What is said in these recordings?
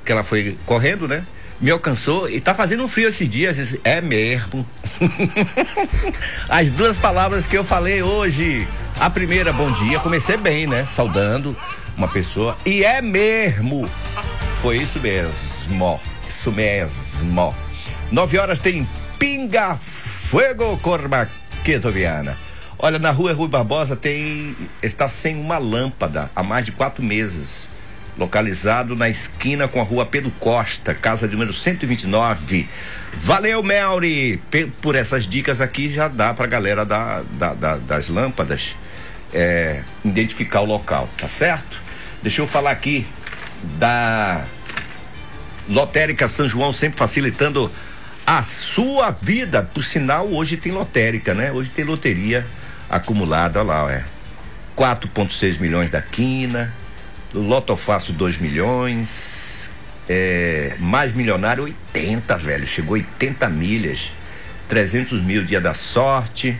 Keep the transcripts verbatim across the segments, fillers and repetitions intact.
que ela foi correndo, né? Me alcançou e tá fazendo um frio esses dias. Disse, é mesmo. As duas palavras que eu falei hoje. A primeira, bom dia, comecei bem, né? Saudando uma pessoa. E é mesmo. Foi isso mesmo. Isso mesmo. Nove horas tem Pinga Fogo Cormaqueto Viana. Olha, na rua Rui Barbosa tem, está sem uma lâmpada há mais de quatro meses. Localizado na esquina com a rua Pedro Costa, casa de número cento e vinte e nove. Valeu, Melri, por essas dicas aqui. Já dá pra galera da, da, da, das lâmpadas é, identificar o local, tá certo? Deixa eu falar aqui da Lotérica São João, sempre facilitando a sua vida. Por sinal, hoje tem lotérica, né? Hoje tem loteria acumulada, olha lá, é quatro vírgula seis milhões da quina, Loto Fácil dois milhões, é, mais milionário oitenta, velho, chegou oitenta milhas, trezentos mil dia da sorte,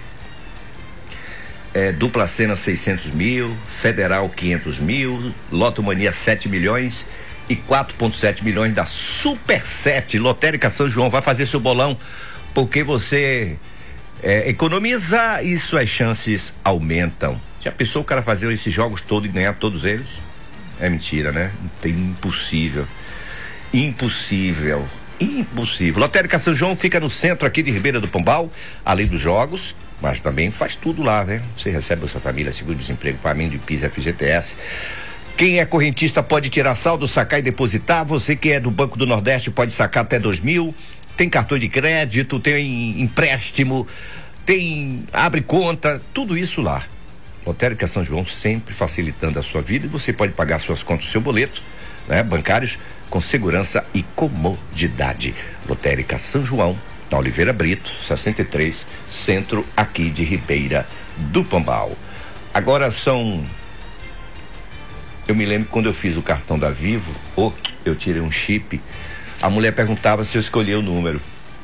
é, dupla cena seiscentos mil, federal quinhentos mil, Loto Mania sete milhões e quatro vírgula sete milhões da Super sete. Lotérica São João, vai fazer seu bolão, porque você é, economiza e suas chances aumentam. Já pensou o cara fazer esses jogos todos e ganhar todos eles? É mentira, né? Tem impossível. Impossível. Impossível. Lotérica São João fica no centro aqui de Ribeira do Pombal, além dos jogos, mas também faz tudo lá, né? Você recebe a sua família, seguro-desemprego, pagamento de P I S, F G T S. Quem é correntista pode tirar saldo, sacar e depositar. Você que é do Banco do Nordeste pode sacar até dois mil. Tem cartão de crédito, tem empréstimo, tem abre conta, tudo isso lá. Lotérica São João sempre facilitando a sua vida, e você pode pagar suas contas, seu boleto, né, bancários, com segurança e comodidade. Lotérica São João, na Oliveira Brito, sessenta e três, centro aqui de Ribeira do Pombal. Agora são... Eu me lembro quando eu fiz o cartão da Vivo, ou eu tirei um chip, a mulher perguntava se eu escolhia o número.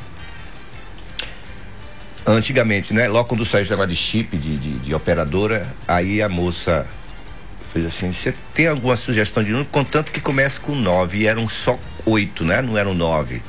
Antigamente, né? Logo quando saiu esse negócio de chip, de, de, de operadora, aí a moça fez assim, você tem alguma sugestão de número? Contanto que comece com nove, e eram só oito, né? Não eram nove.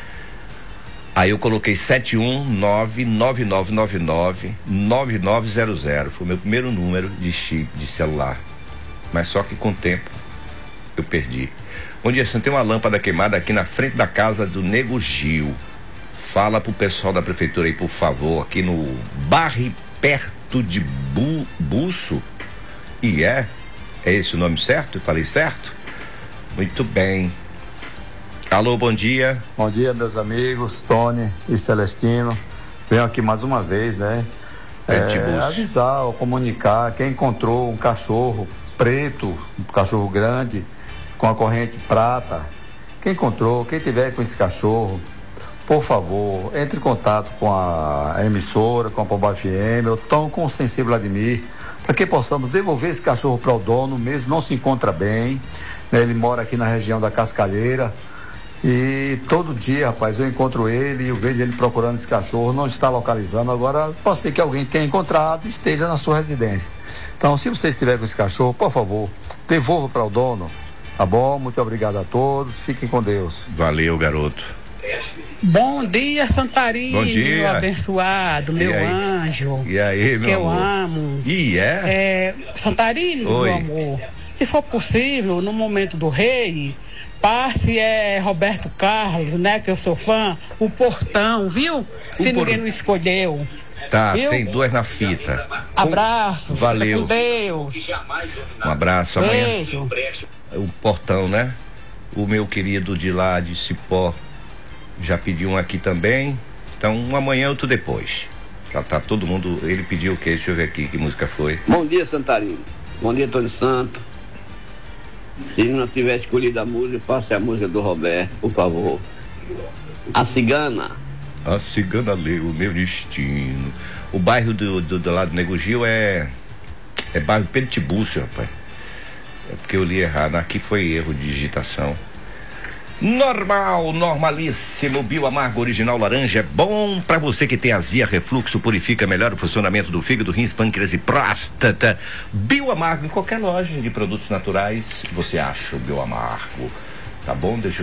Aí eu coloquei sete um nove nove nove nove nove nove nove zero zero. Foi o meu primeiro número de chip de celular. Mas só que com o tempo eu perdi. Bom dia, você tem uma lâmpada queimada aqui na frente da casa do Nego Gil. Fala pro pessoal da prefeitura aí, por favor, aqui no bairro perto de Bu, Buço. E é? É esse o nome certo? Eu falei certo? Muito bem. Alô, bom dia. Bom dia, meus amigos, Tony e Celestino. Venho aqui mais uma vez, né? É, avisar ou comunicar quem encontrou um cachorro preto, um cachorro grande, com a corrente prata. Quem encontrou, quem tiver com esse cachorro, por favor, entre em contato com a emissora, com a Pombal F M, ou tão com o Sensível Admir, para que possamos devolver esse cachorro para o dono, mesmo não se encontra bem, né? Ele mora aqui na região da Cascalheira, e todo dia, rapaz, eu encontro ele e eu vejo ele procurando esse cachorro, não está localizando. Agora, pode ser que alguém tenha encontrado e esteja na sua residência. Então, se você estiver com esse cachorro, por favor, devolva para o dono, tá bom? Muito obrigado a todos, fiquem com Deus. Valeu, garoto. Bom dia, Santarino. Bom dia. Meu abençoado, meu anjo. E aí, meu que amor? eu amo. E é? é Santarino, Oi. meu amor. Se for possível, no momento do rei, passe é Roberto Carlos, né? Que eu sou fã, o portão, viu? Se por... ninguém não escolheu. Tá, viu? tem duas na fita. Abraço. Valeu. Com Deus. Um abraço. Beijo. Amanhã. O portão, né? O meu querido de lá de Cipó já pediu um aqui também. Então, um amanhã, outro depois. Já tá todo mundo. Ele pediu o quê? Deixa eu ver aqui que música foi. Bom dia, Santarino. Bom dia, Tony Santo. Se não tiver escolhido a música, passe a música do Roberto, por favor. A Cigana. A Cigana leu o meu destino. O bairro do, do, do lado do Nego Gil é. É bairro Peritibúcio, rapaz. É porque eu li errado. Aqui foi erro de digitação. Normal, normalíssimo. Bioamargo original laranja é bom para você que tem azia, refluxo, purifica, melhora o funcionamento do fígado, rins, pâncreas e próstata. Bioamargo em qualquer loja de produtos naturais você acha o Bioamargo, tá bom? Deixa eu